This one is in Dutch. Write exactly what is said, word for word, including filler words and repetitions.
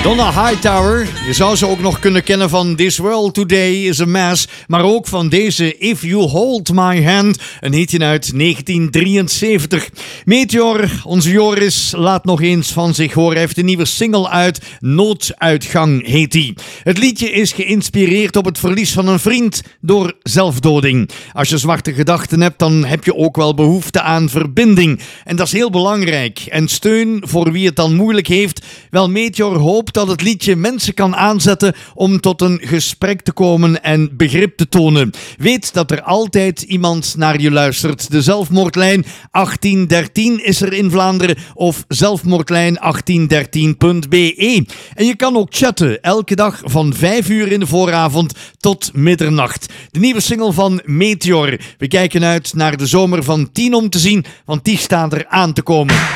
Donna Hightower, je zou ze ook nog kunnen kennen van This World Today is a Mess, maar ook van deze If You Hold My Hand, een hitje uit negentien drieënzeventig. Meteor, onze Joris, laat nog eens van zich horen. Hij heeft een nieuwe single uit, Nooduitgang heet die. Het liedje is geïnspireerd op het verlies van een vriend door zelfdoding. Als je zwarte gedachten hebt, dan heb je ook wel behoefte aan verbinding. En dat is heel belangrijk. En steun voor wie het dan moeilijk heeft. Wel, Meteor hoopt dat het liedje mensen kan aanzetten om tot een gesprek te komen en begrip te tonen. Weet dat er altijd iemand naar je luistert. De zelfmoordlijn achttien dertien is er in Vlaanderen of zelfmoordlijn achttien dertien punt b e. En je kan ook chatten elke dag van vijf uur in de vooravond tot middernacht. De nieuwe single van Meteor. We kijken uit naar de zomer van tien om te zien, want die staat er aan te komen.